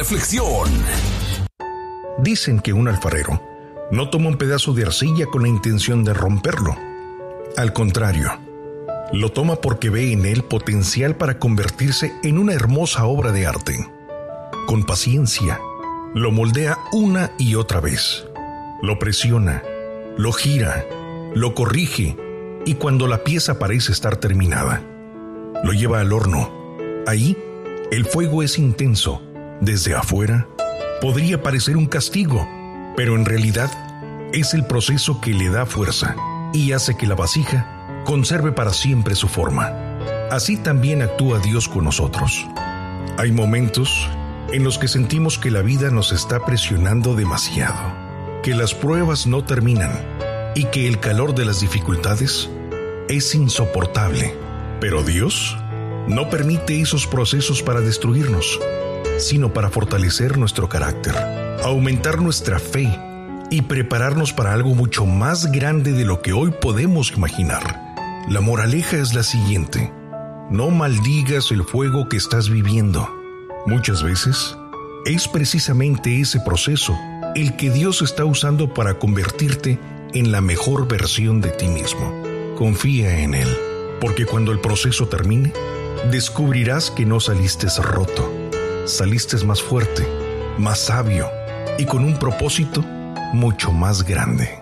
Reflexión. Dicen que un alfarero no toma un pedazo de arcilla con la intención de romperlo. Al contrario, lo toma porque ve en él potencial para convertirse en una hermosa obra de arte. Con paciencia, lo moldea una y otra vez. Lo presiona, lo gira, lo corrige y cuando la pieza parece estar terminada, lo lleva al horno. Ahí, el fuego es intenso. Desde afuera, podría parecer un castigo, pero en realidad es el proceso que le da fuerza y hace que la vasija conserve para siempre su forma. Así también actúa Dios con nosotros. Hay momentos en los que sentimos que la vida nos está presionando demasiado, que las pruebas no terminan y que el calor de las dificultades es insoportable. Pero Dios no permite esos procesos para destruirnos, sino para fortalecer nuestro carácter, aumentar nuestra fe y prepararnos para algo mucho más grande de lo que hoy podemos imaginar. La moraleja es la siguiente: no maldigas el fuego que estás viviendo. Muchas veces es precisamente ese proceso el que Dios está usando para convertirte en la mejor versión de ti mismo. Confía en Él, porque cuando el proceso termine, descubrirás que no saliste roto. Saliste más fuerte, más sabio y con un propósito mucho más grande.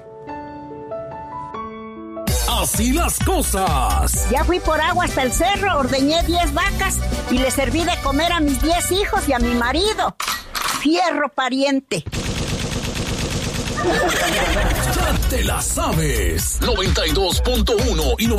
Así las cosas. Ya fui por agua hasta el cerro, ordeñé 10 vacas y le serví de comer a mis 10 hijos y a mi marido. Fierro pariente. Ya te la sabes. 92.1 y